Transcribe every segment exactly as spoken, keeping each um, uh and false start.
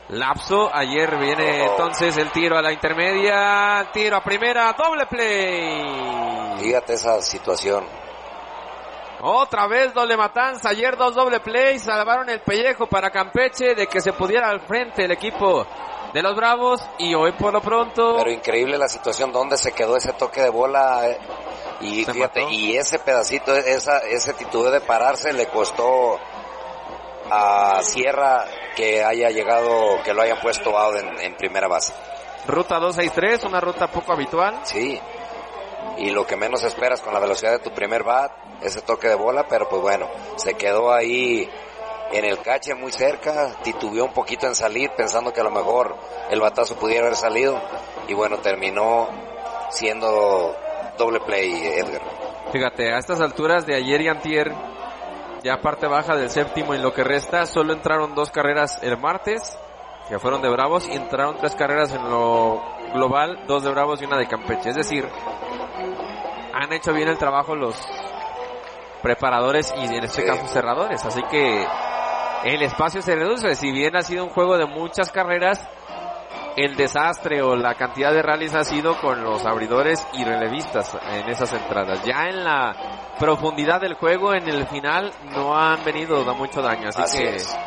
lapso. Ayer viene entonces el tiro a la intermedia, tiro a primera, doble play. Fíjate esa situación. Otra vez doble matanza, ayer dos doble plays, salvaron el pellejo para Campeche de que se pudiera al frente el equipo de los Bravos, y hoy por lo pronto... Pero increíble la situación donde se quedó ese toque de bola, eh, y se fíjate, mató. Y ese pedacito, esa, ese actitud de pararse le costó a Sierra que haya llegado, que lo hayan puesto out en, en primera base. Ruta dos seis tres, una ruta poco habitual. Sí, y lo que menos esperas con la velocidad de tu primer bat, ese toque de bola, pero pues bueno, se quedó ahí en el cache muy cerca, titubeó un poquito en salir, pensando que a lo mejor el batazo pudiera haber salido, y bueno, terminó siendo doble play, Edgar. Fíjate, a estas alturas de ayer y antier, ya parte baja del séptimo, en lo que resta, solo entraron dos carreras el martes, que fueron de Bravos, y entraron tres carreras en lo global, dos de Bravos y una de Campeche. Es decir, han hecho bien el trabajo los preparadores y en este Sí. caso cerradores, así que el espacio se reduce. Si bien ha sido un juego de muchas carreras, el desastre o la cantidad de rallies ha sido con los abridores y relevistas en esas entradas. Ya en la profundidad del juego, en el final, no han venido da mucho daño, así, Así que es.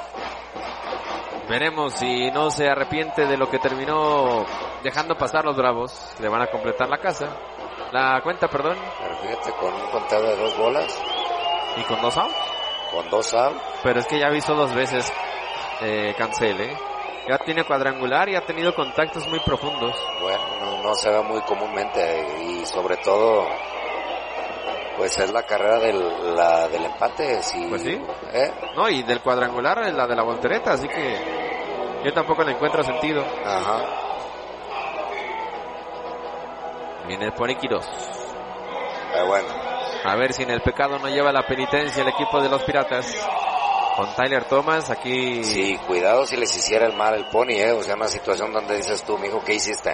veremos si no se arrepiente de lo que terminó dejando pasar los Bravos. Le van a completar la casa, la cuenta, perdón. Pero fíjate, con un conteo de dos bolas, Y con dos outs. con dos outs, Pero es que ya avisó dos veces eh, Cancel, ¿eh? Ya tiene cuadrangular y ha tenido contactos muy profundos. bueno, no, no se ve muy comúnmente, y sobre todo, pues es la carrera del, la, del empate, si, Pues sí. ¿eh? No, y del cuadrangular es la de la voltereta, así que yo tampoco le encuentro sentido. Ajá. Viene el Pony Quirós. Pero bueno, A ver si en el pecado no lleva la penitencia el equipo de los Piratas. Con Tyler Thomas aquí. sí, cuidado si les hiciera el mal el Pony, eh, o sea, una situación donde dices tú, mijo, ¿qué hiciste?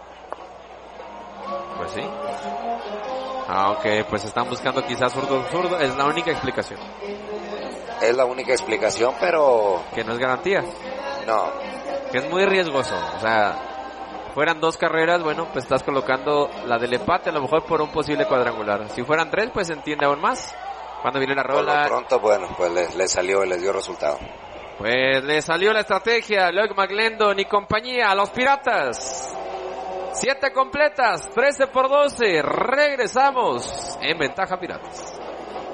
Pues sí. Aunque pues están buscando quizás zurdo zurdo, es la única explicación. Es la única explicación, pero Que no es garantía. no, Que es muy riesgoso. O sea, fueran dos carreras, bueno, pues estás colocando la del empate a lo mejor por un posible cuadrangular. Si fueran tres, pues se entiende aún más. Cuando viene la por lo rola, pronto, bueno, pues les, les salió y les dio resultado. pues le salió la estrategia, Luke McLendon y compañía a los Piratas. Siete completas, trece por doce. Regresamos en ventaja Piratas.